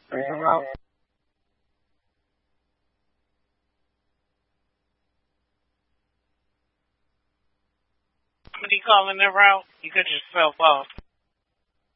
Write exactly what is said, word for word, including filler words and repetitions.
What are you calling the route? You cut yourself off.